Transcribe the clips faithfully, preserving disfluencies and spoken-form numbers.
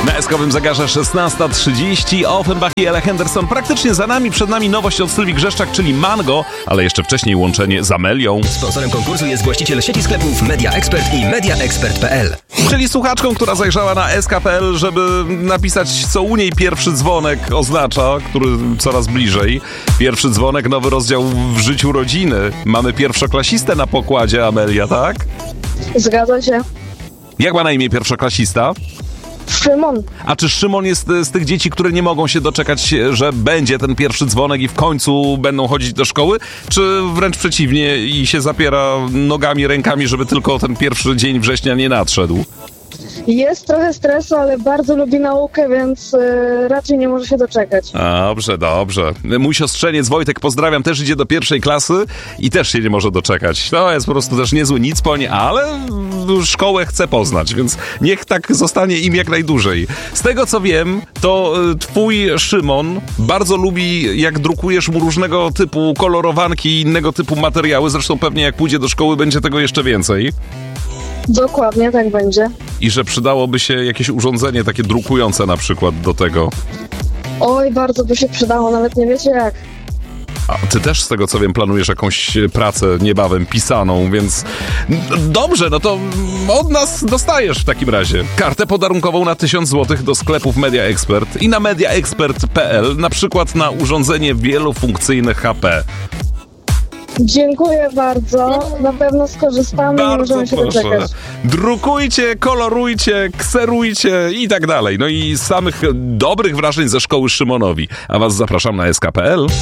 Na eskowym zegarze szesnasta trzydzieści, Offenbach i Ella Henderson praktycznie za nami, przed nami nowość od Sylwii Grzeszczak, czyli Mango, ale jeszcze wcześniej łączenie z Amelią. Sponsorem konkursu jest właściciel sieci sklepów Media Expert i media expert kropka p l. Czyli słuchaczką, która zajrzała na s k kropka p l, żeby napisać, co u niej pierwszy dzwonek oznacza, który coraz bliżej. Pierwszy dzwonek, nowy rozdział w życiu rodziny. Mamy pierwszoklasistę na pokładzie, Amelia, tak? Zgadza się. Jak ma na imię pierwszoklasista? Szymon. A czy Szymon jest z tych dzieci, które nie mogą się doczekać, że będzie ten pierwszy dzwonek i w końcu będą chodzić do szkoły? Czy wręcz przeciwnie i się zapiera nogami, rękami, żeby tylko ten pierwszy dzień września nie nadszedł? Jest trochę stresu, ale bardzo lubi naukę, więc yy, raczej nie może się doczekać. Dobrze, dobrze. Mój siostrzeniec Wojtek, pozdrawiam, też idzie do pierwszej klasy i też się nie może doczekać. To jest po prostu też niezły nicpoń, ale szkołę chce poznać, więc niech tak zostanie im jak najdłużej. Z tego co wiem, to twój Szymon bardzo lubi, jak drukujesz mu różnego typu kolorowanki i innego typu materiały. Zresztą pewnie jak pójdzie do szkoły, będzie tego jeszcze więcej. Dokładnie, tak będzie. I że przydałoby się jakieś urządzenie takie drukujące na przykład do tego. Oj, bardzo by się przydało, nawet nie wiecie jak. A ty też, z tego co wiem, planujesz jakąś pracę niebawem pisaną, więc dobrze, no to od nas dostajesz w takim razie kartę podarunkową na tysiąc złotych do sklepów Media Expert i na media expert kropka p l, na przykład na urządzenie wielofunkcyjne H P. Dziękuję bardzo. Na pewno skorzystamy i możemy się proszę. doczekać. Drukujcie, kolorujcie, kserujcie i tak dalej. No i samych dobrych wrażeń ze szkoły Szymonowi. A was zapraszam na s k kropka p l.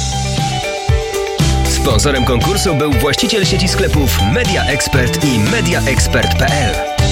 Sponsorem konkursu był właściciel sieci sklepów Media Expert i media expert kropka p l.